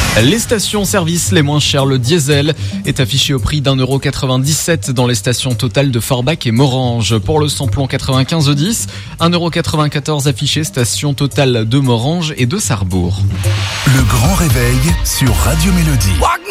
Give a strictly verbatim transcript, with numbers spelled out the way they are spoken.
Les stations-service les moins chères, le diesel est affiché au prix d'un euro quatre-vingt-dix-sept dans les stations Total de Forbach et Morhange. Pour le samplon quatre-vingt-quinze dix, un euro quatre-vingt-quatorze affiché station Total de Morhange et de Sarrebourg. Le grand réveil sur Radio Mélodie.